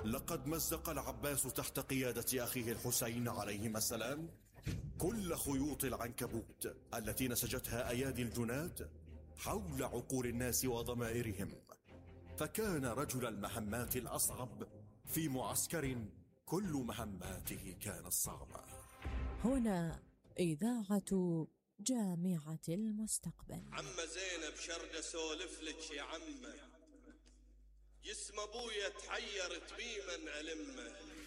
لقد مزق العباس تحت قيادة أخيه الحسين عليهما السلام كل خيوط العنكبوت التي نسجتها أيادي الجناد حول عقول الناس وضمائرهم، فكان رجل المهمات الأصعب في معسكر كل مهماته كانت صعبة. هنا إذاعة جامعة المستقبل. عمة زينب شرد اسولف لك يا عمه، جسم ابويا تحير تميما ألمه.